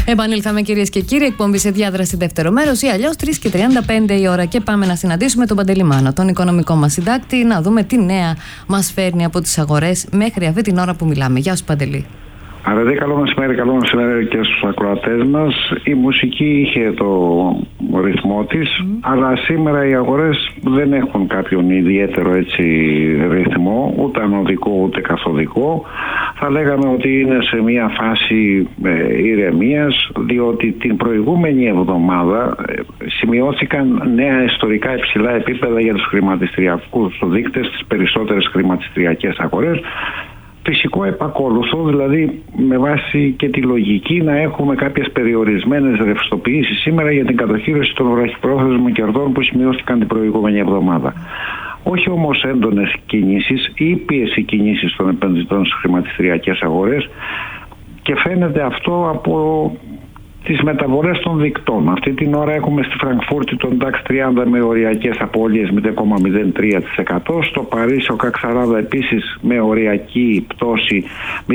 Επανήλθαμε, κυρίες και κύριοι, εκπομπή σε διάδραση δεύτερο μέρος ή αλλιώς 3:35 η ώρα. Και πάμε να συναντήσουμε τον Παντελή Μάνο, τον οικονομικό μας συντάκτη, να δούμε τι νέα μας φέρνει από τις αγορές μέχρι αυτή την ώρα που μιλάμε. Γεια σου, Παντελή. Αρετή, καλό μεσημέρι και στους ακροατές μας. Η μουσική είχε το ρυθμό της, αλλά σήμερα οι αγορές δεν έχουν κάποιον ιδιαίτερο ρυθμό, ούτε ανωδικό ούτε καθοδικό. Θα λέγαμε ότι είναι σε μια φάση ηρεμίας, διότι την προηγούμενη εβδομάδα σημειώθηκαν νέα ιστορικά υψηλά επίπεδα για τους χρηματιστηριακούς δείκτες στις περισσότερες χρηματιστηριακές αγορές. Φυσικό επακόλουθο, δηλαδή με βάση και τη λογική να έχουμε κάποιες περιορισμένες ρευστοποιήσεις σήμερα για την κατοχήρωση των βραχυπρόθεσμων κερδών που σημειώθηκαν την προηγούμενη εβδομάδα. Όχι όμως έντονες κινήσεις ή πίεση κινήσεις των επενδυτών στις χρηματιστηριακές αγορές, και φαίνεται αυτό από τις μεταβολές των δικτών. Αυτή την ώρα έχουμε στη Φραγκφούρτη τον DAX 30 με οριακές απώλειες 0,03%. Στο Παρίσι ο CAC 40 επίσης με οριακή πτώση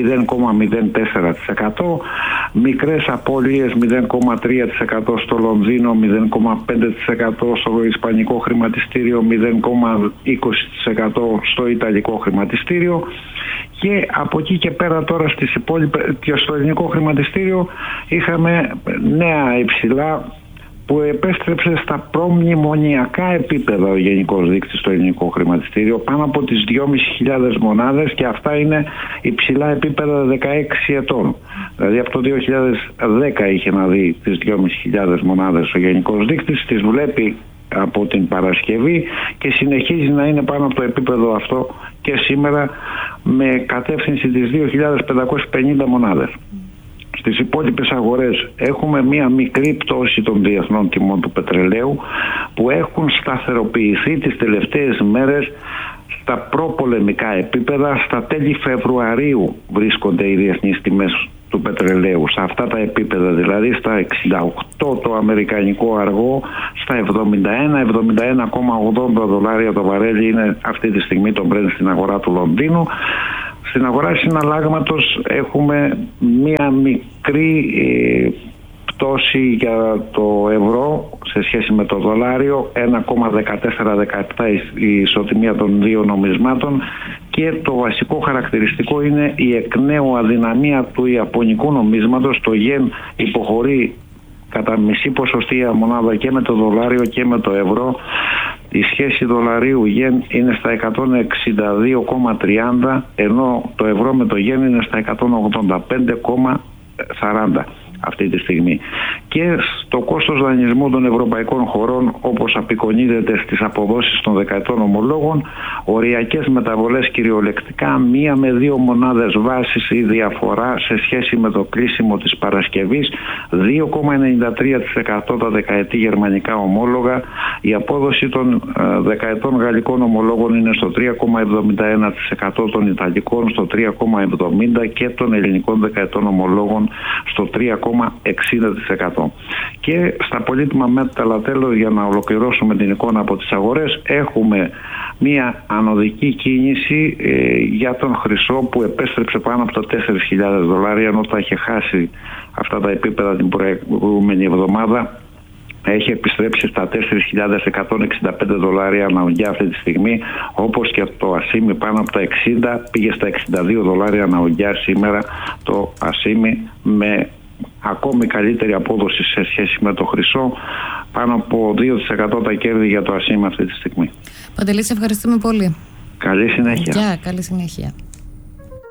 0,04%. Μικρές απώλειες 0,3% στο Λονδίνο, 0,5% στο Ισπανικό χρηματιστήριο, 0,20% στο Ιταλικό χρηματιστήριο. Και από εκεί και πέρα τώρα και στο ελληνικό χρηματιστήριο είχαμε νέα υψηλά που επέστρεψε στα προμνημονιακά επίπεδα ο γενικός δείκτης στο ελληνικό χρηματιστήριο, πάνω από τις 2.500 μονάδες, και αυτά είναι υψηλά επίπεδα 16 ετών. Δηλαδή από το 2010 είχε να δει τις 2.500 μονάδες ο γενικός δείκτης, τις βλέπει από την Παρασκευή και συνεχίζει να είναι πάνω από το επίπεδο αυτό και σήμερα με κατεύθυνση τις 2.550 μονάδες. Στις υπόλοιπες αγορές έχουμε μία μικρή πτώση των διεθνών τιμών του πετρελαίου που έχουν σταθεροποιηθεί τις τελευταίες μέρες στα προπολεμικά επίπεδα. Στα τέλη Φεβρουαρίου βρίσκονται οι διεθνείς τιμές του πετρελαίου, σε αυτά τα επίπεδα, δηλαδή στα 68 το αμερικανικό αργό, στα 71,80 δολάρια το βαρέλι είναι αυτή τη στιγμή το Brent στην αγορά του Λονδίνου. Στην αγορά συναλλάγματος έχουμε μία μικρή πτώση για το ευρώ σε σχέση με το δολάριο, 1,1417 η ισοτιμία των δύο νομισμάτων, και το βασικό χαρακτηριστικό είναι η εκ νέου αδυναμία του ιαπωνικού νομίσματος. Το γεν υποχωρεί κατά μισή ποσοστία μονάδα και με το δολάριο και με το ευρώ. Η σχέση δολαρίου γεν είναι στα 162,30, ενώ το ευρώ με το γεν είναι στα 185,40 αυτή τη στιγμή. Και στο κόστος δανεισμού των ευρωπαϊκών χωρών, όπως απεικονίζεται στις αποδόσεις των δεκαετών ομολόγων, οριακές μεταβολές κυριολεκτικά 1 με 2 μονάδες βάσης η διαφορά σε σχέση με το κλείσιμο της Παρασκευής, 2,93% τα δεκαετή γερμανικά ομόλογα, η απόδοση των δεκαετών γαλλικών ομολόγων είναι στο 3,71%, των ιταλικών στο 3,70% και των ελληνικών δεκαετών ομολόγων στο 3,60%. Και στα πολύτιμα μέταλλα, τέλος, για να ολοκληρώσουμε την εικόνα από τις αγορές, έχουμε μία ανωδική κίνηση για τον χρυσό που επέστρεψε πάνω από τα 4.000 δολάρια, ενώ τα είχε χάσει αυτά τα επίπεδα την προηγούμενη εβδομάδα. Έχει επιστρέψει στα 4.165 δολάρια αναουγγιά αυτή τη στιγμή, όπως και το ασίμι πάνω από τα 60, πήγε στα 62 δολάρια αναουγγιά σήμερα το ασίμι, με ακόμη καλύτερη απόδοση σε σχέση με το χρυσό, πάνω από 2% τα κέρδη για το ασίμι αυτή τη στιγμή. Παντελή, σε ευχαριστούμε πολύ. Καλή συνέχεια. Καλή συνέχεια.